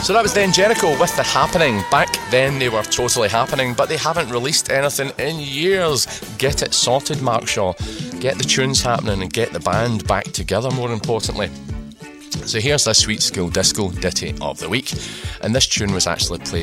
So that was then Jericho with The Happening. Back then they were totally happening, but they haven't released anything in years. Get it sorted, Mark Shaw. Get the tunes happening and get the band back together, more importantly. So here's this sweet school disco ditty of the week, and this tune was actually played